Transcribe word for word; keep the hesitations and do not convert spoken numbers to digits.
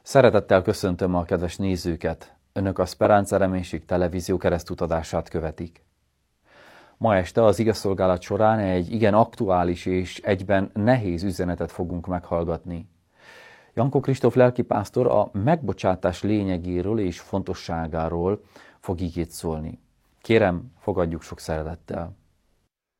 Szeretettel köszöntöm a kedves nézőket! Önök a Speranza Reménység televízió keresztutadását követik. Ma este az igazszolgálat során egy igen aktuális és egyben nehéz üzenetet fogunk meghallgatni. Jankó Kristóf lelkipásztor a megbocsátás lényegéről és fontosságáról fog igét szólni. Kérem, fogadjuk sok szeretettel.